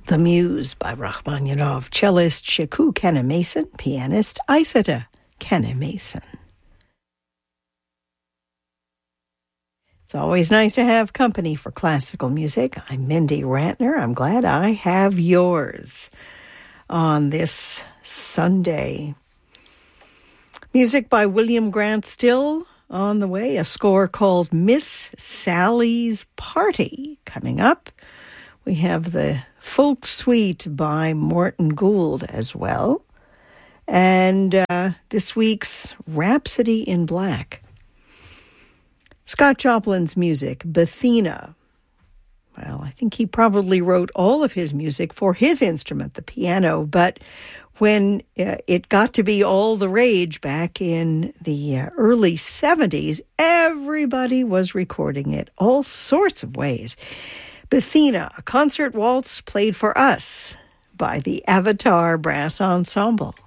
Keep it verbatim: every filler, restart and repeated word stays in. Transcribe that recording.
The Muse by Rachmaninoff, cellist Shaku Kenna-Mason, pianist Isata Kenna-Mason. It's always nice to have company for classical music. I'm Mindy Ratner. I'm glad I have yours on this Sunday. Music by William Grant Still on the way. A score called Miss Sally's Party coming up. We have the Folk Suite by Morton Gould as well. And uh, this week's Rhapsody in Black. Scott Joplin's music, Bethina. Well, I think he probably wrote all of his music for his instrument, the piano, but when uh, it got to be all the rage back in the uh, early seventies, everybody was recording it all sorts of ways. Bethina, a concert waltz played for us by the Avatar Brass Ensemble.